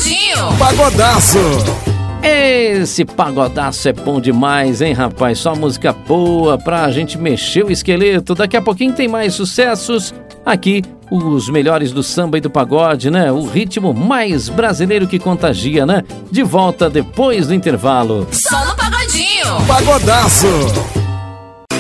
Pagodinho. Pagodaço. Esse pagodaço é bom demais, hein, rapaz? Só música boa pra gente mexer o esqueleto. Daqui a pouquinho tem mais sucessos. Aqui, os melhores do samba e do pagode, né? O ritmo mais brasileiro que contagia, né? De volta depois do intervalo. Só no Pagodinho. Pagodaço.